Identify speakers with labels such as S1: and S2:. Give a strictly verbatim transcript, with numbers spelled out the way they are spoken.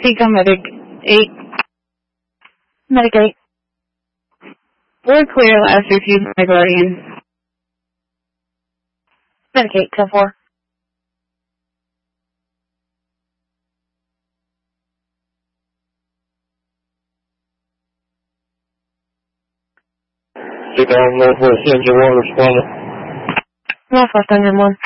S1: Seeker Medic eight. Medic eight. We're clear, last refused my guardian. Medic eight, ten four.
S2: Seeker Northwest Engine one responding.
S1: Northwest Engine one.